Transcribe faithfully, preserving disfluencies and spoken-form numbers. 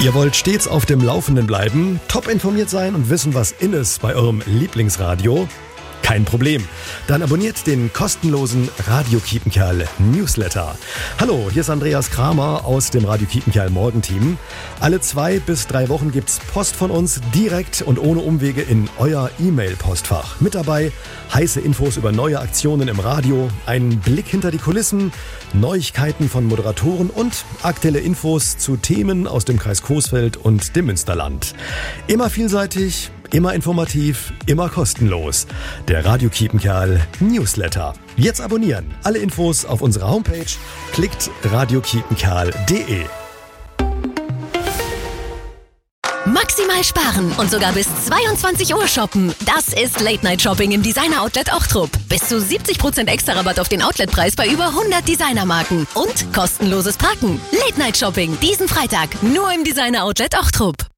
Ihr wollt stets auf dem Laufenden bleiben, top informiert sein und wissen, was in ist bei eurem Lieblingsradio? Kein Problem. Dann abonniert den kostenlosen Radio Kiepenkerl Newsletter. Hallo, hier ist Andreas Kramer aus dem Radio Kiepenkerl Morgenteam. Alle zwei bis drei Wochen gibt's Post von uns direkt und ohne Umwege in euer E-Mail-Postfach. Mit dabei heiße Infos über neue Aktionen im Radio, ein Blick hinter die Kulissen, Neuigkeiten von Moderatoren und aktuelle Infos zu Themen aus dem Kreis Coesfeld und dem Münsterland. Immer vielseitig, immer informativ, immer kostenlos. Der Radio Kiepenkerl Newsletter. Jetzt abonnieren. Alle Infos auf unserer Homepage. Klickt radio kiepenkerl punkt de. Maximal sparen und sogar bis zweiundzwanzig Uhr shoppen. Das ist Late Night Shopping im Designer Outlet Ochtrup. Bis zu siebzig Prozent extra Rabatt auf den Outletpreis bei über hundert Designermarken. Und kostenloses Parken. Late Night Shopping diesen Freitag nur im Designer Outlet Ochtrup.